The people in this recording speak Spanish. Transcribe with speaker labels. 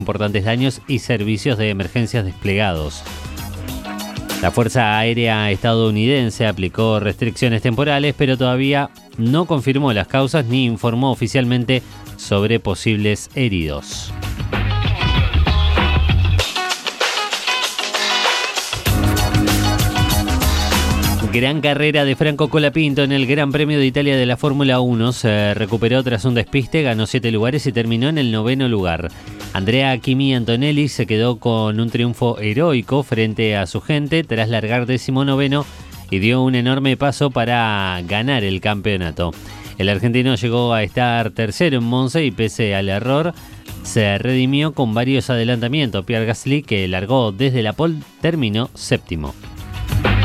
Speaker 1: importantes daños y servicios de emergencias desplegados. La Fuerza Aérea estadounidense aplicó restricciones temporales, pero todavía no confirmó las causas ni informó oficialmente sobre posibles heridos. Gran carrera de Franco Colapinto en el Gran Premio de Italia de la Fórmula 1. Se recuperó tras un despiste, ganó 7 lugares y terminó en el 9º lugar. Andrea Kimi Antonelli se quedó con un triunfo heroico frente a su gente tras largar 19º y dio un enorme paso para ganar el campeonato. El argentino llegó a estar tercero en Monza y pese al error se redimió con varios adelantamientos. Pierre Gasly, que largó desde la pole, terminó séptimo.